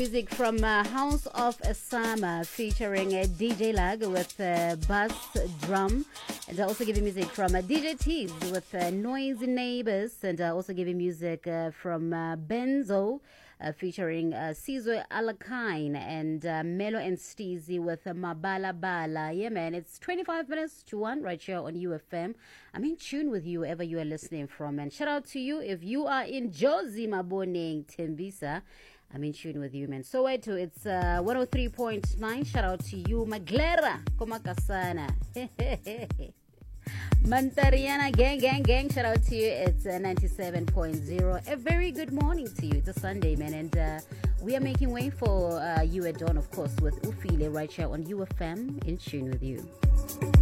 Music from House of Sama featuring DJ Lag with bass drum. And I also giving music from DJ Tees with Noisy Neighbors. And I also giving music from Benzo featuring Caesar Alakine and Melo and Steezy with Mabala Bala. Yeah, man, it's 25 minutes to 1 right here on UFM. I'm in tune with you wherever you are listening from. And shout out to you if you are in Josie Maboning Timbisa. I'm in tune with you, man. So wait to it's 103.9. Shout out to you, Maglera Komakasana. Mantariana gang. Shout out to you. It's 97.0. A very good morning to you. It's a Sunday, man, and we are making way for you at dawn, of course, with Ufile right here on UFM. In tune with you.